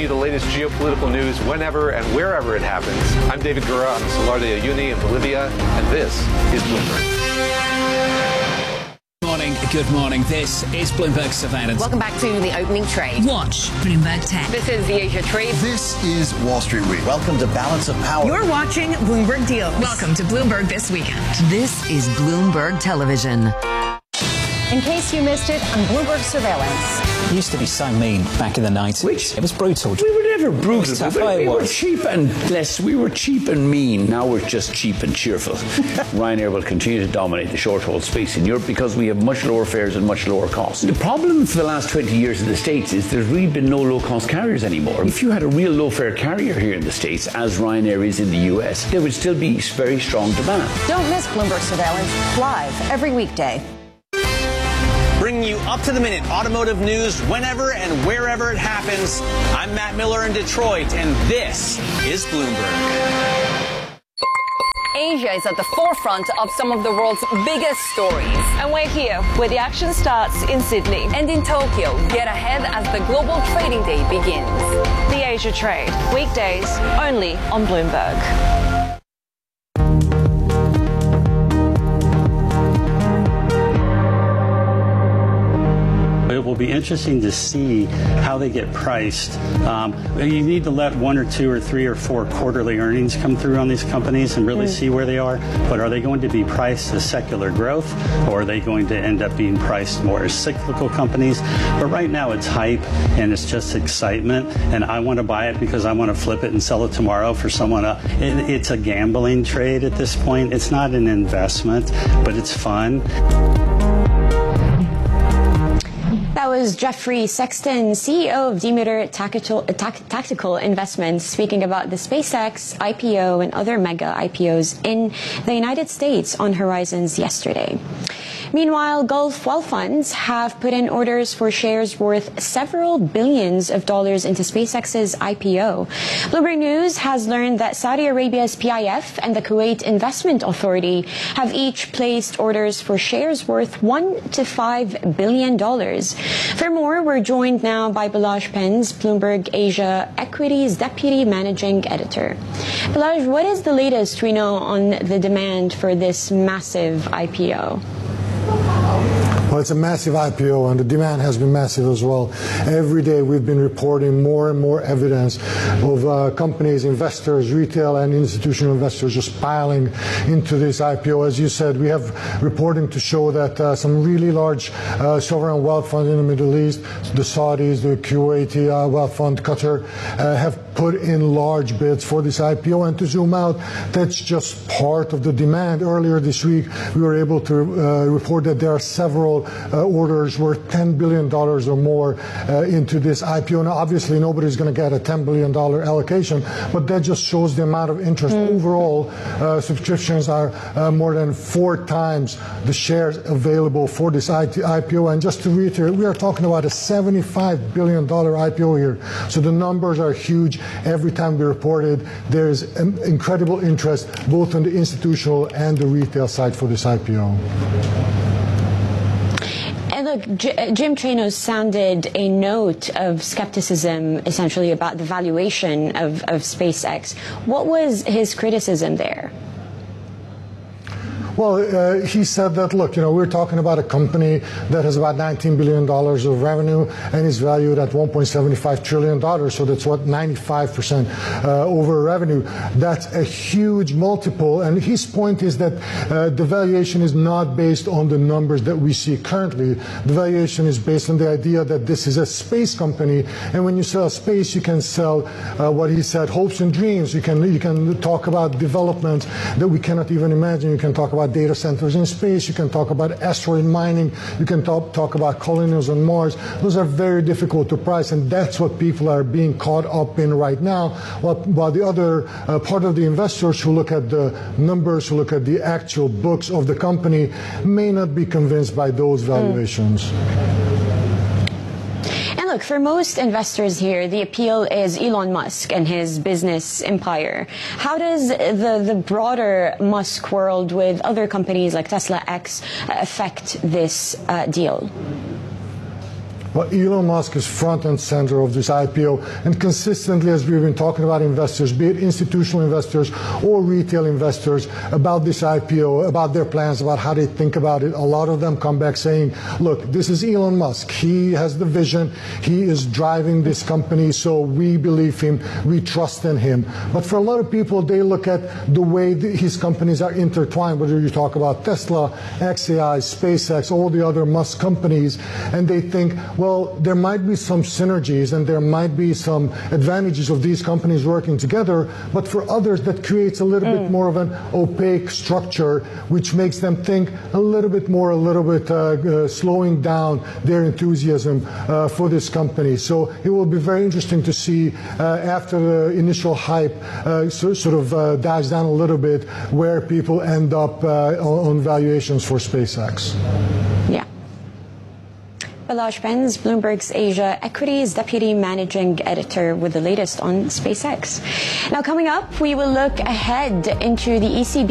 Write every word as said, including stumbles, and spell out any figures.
you the latest geopolitical news whenever and wherever it happens. I'm David Gura on the Salar de Uyuni in Bolivia, and this is Bloomberg. Good morning. This is Bloomberg Surveillance. Welcome back to the opening trade. Watch Bloomberg Tech. This is the Asia Trade. This is Wall Street Week. Welcome to Balance of Power. You're watching Bloomberg Deals. Welcome to Bloomberg This Weekend. This is Bloomberg Television. In case you missed it, on Bloomberg Surveillance. It used to be so mean back in the nineties. Which, it was brutal. We were never brutal. That's we, how we it were was. cheap and less. We were cheap and mean. Now we're just cheap and cheerful. Ryanair will continue to dominate the short-haul space in Europe because we have much lower fares and much lower costs. The problem for the last twenty years in the States is there's really been no low-cost carriers anymore. If you had a real low-fare carrier here in the States, as Ryanair is in the U S, there would still be very strong demand. Don't miss Bloomberg Surveillance live every weekday. Bringing you up to the minute automotive news whenever and wherever it happens. I'm Matt Miller in Detroit, and this is Bloomberg. Asia is at the forefront of some of the world's biggest stories. And we're here, where the action starts in Sydney. And in Tokyo, get ahead as the global trading day begins. The Asia Trade, weekdays only on Bloomberg. It will be interesting to see how they get priced. Um, you need to let one or two or three or four quarterly earnings come through on these companies and really mm. see where they are. But are they going to be priced as secular growth, or are they going to end up being priced more as cyclical companies? But right now it's hype and it's just excitement, and I want to buy it because I want to flip it and sell it tomorrow for someone else. It, it's a gambling trade at this point. It's not an investment, but it's fun. That was Jeffrey Sexton, C E O of Demeter Tactical, Tactical Investments, speaking about the SpaceX I P O and other mega I P Os in the United States on horizons yesterday. Meanwhile, Gulf wealth funds have put in orders for shares worth several billions of dollars into SpaceX's I P O. Bloomberg News has learned that Saudi Arabia's P I F and the Kuwait Investment Authority have each placed orders for shares worth one to five billion dollars. For more, we're joined now by Balazs Penz, Bloomberg Asia Equities Deputy Managing Editor. Balazs, what is the latest we know on the demand for this massive I P O? Well, it's a massive I P O, and the demand has been massive as well. Every day we've been reporting more and more evidence of uh, companies, investors, retail and institutional investors just piling into this I P O. As you said, we have reporting to show that uh, some really large uh, sovereign wealth funds in the Middle East, the Saudis, the Kuwaiti uh, wealth fund, Qatar, uh, have put in large bids for this I P O. And to zoom out, that's just part of the demand. Earlier this week, we were able to uh, report that there are several Uh, orders worth ten billion dollars or more uh, into this I P O. Now, obviously, nobody's going to get a ten billion dollars allocation, but that just shows the amount of interest. Mm. Overall, uh, subscriptions are uh, more than four times the shares available for this I P O. And just to reiterate, we are talking about a seventy-five billion dollars I P O here. So the numbers are huge. Every time we report it, there's um, incredible interest both on the institutional and the retail side for this I P O. And look, J- Jim Chanos sounded a note of skepticism, essentially, about the valuation of, of SpaceX. What was his criticism there? Well, uh, he said that, look, you know, we're talking about a company that has about nineteen billion dollars of revenue and is valued at one point seven five trillion dollars. So that's what, ninety-five percent uh, over revenue. That's a huge multiple. And his point is that uh, the valuation is not based on the numbers that we see currently. The valuation is based on the idea that this is a space company. And when you sell space, you can sell uh, what he said, hopes and dreams. You can, you can talk about development that we cannot even imagine. You can talk about data centers in space, you can talk about asteroid mining, you can talk, talk about colonies on Mars. Those are very difficult to price, and that's what people are being caught up in right now. While, while the other uh, part of the investors who look at the numbers, who look at the actual books of the company, may not be convinced by those valuations. Mm. And look, for most investors here, the appeal is Elon Musk and his business empire. How does the, the broader Musk world with other companies like Tesla X affect this uh, deal? But Elon Musk is front and center of this I P O, and consistently, as we've been talking about investors, be it institutional investors or retail investors, about this I P O, about their plans, about how they think about it, a lot of them come back saying, look, this is Elon Musk. He has the vision. He is driving this company, so we believe him. We trust in him. But for a lot of people, they look at the way his companies are intertwined, whether you talk about Tesla, X A I, SpaceX, all the other Musk companies, and they think, well, there might be some synergies and there might be some advantages of these companies working together, but for others that creates a little mm. bit more of an opaque structure, which makes them think a little bit more, a little bit uh, uh, slowing down their enthusiasm uh, for this company. So it will be very interesting to see uh, after the initial hype uh, so, sort of uh, dies down a little bit, where people end up uh, on, on valuations for SpaceX. Yeah. Balazs Penz, Bloomberg's Asia Equities Deputy Managing Editor, with the latest on SpaceX. Now, coming up, we will look ahead into the E C B